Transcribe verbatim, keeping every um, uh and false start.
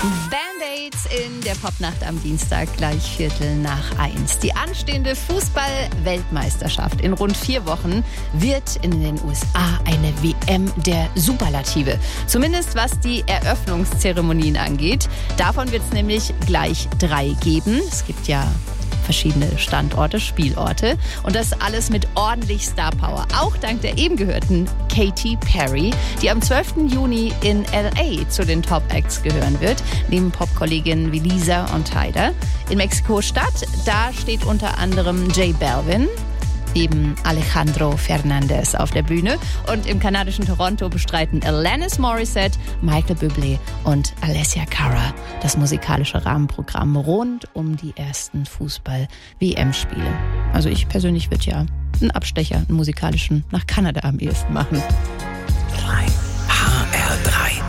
Band-Aids in der Popnacht am Dienstag, gleich Viertel nach eins. Die anstehende Fußball-Weltmeisterschaft in rund vier Wochen wird in den U S A eine W M der Superlative. Zumindest was die Eröffnungszeremonien angeht. Davon wird es nämlich gleich drei geben. Es gibt ja verschiedene Standorte, Spielorte und das alles mit ordentlich Starpower. Auch dank der eben gehörten Katy Perry, die am zwölften Juni in L A zu den Top-Acts gehören wird, neben Popkolleginnen wie Lisa und Tyler. In Mexiko-Stadt, da steht unter anderem J Balvin, eben Alejandro Fernandez auf der Bühne. Und im kanadischen Toronto bestreiten Alanis Morissette, Michael Bublé und Alessia Cara das musikalische Rahmenprogramm rund um die ersten Fußball-W M-Spiele. Also ich persönlich würde ja einen Abstecher, einen musikalischen, nach Kanada am ehesten machen. H R drei